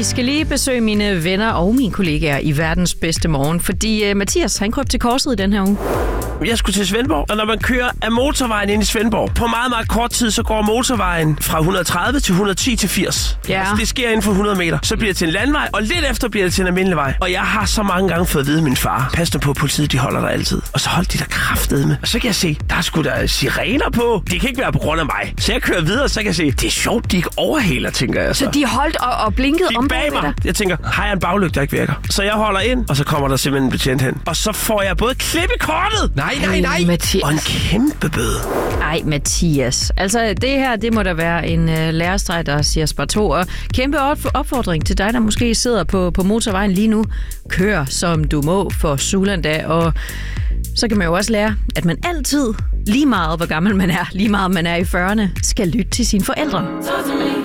skal lige besøge mine venner og mine kollegaer i verdens bedste morgen, fordi Mathias, han krøb til korset i den her uge. Jeg skulle til Svendborg, og når man kører af motorvejen ind i Svendborg, på meget, meget kort tid, så går motorvejen fra 130 til 110 til 80. Ja. Altså, det sker inden for 100 meter. Så bliver det til en landvej, og lidt efter bliver det til en almindelig vej. Og jeg har så mange gange fået at vide af min far, pas nu på, politiet, de holder der altid. Og så holdt de der kraftedeme. Og så kan jeg se, der er sgu da sirener på. Det kan ikke være på grund af mig. Så jeg kører videre, så kan jeg se, det er sjovt, de ikke overhaler, tænker jeg så. Så de holdt og blinkede om bag mig. Jeg tænker, har jeg en baglygte, der ikke virker? Så jeg holder ind, og så kommer der simpelthen en betjent hen. Og så får jeg både klip i kortet. Nej. Mathias. Og en kæmpe bøde. Ej, Mathias. Altså, det her, det må da være en lærestreg, der siger spar 2. Og kæmpe opfordring til dig, der måske sidder på motorvejen lige nu. Kør, som du må for Sulanda. Og så kan man jo også lære, at man altid, lige meget hvor gammel man er, lige meget man er i 40'erne, skal lytte til sine forældre.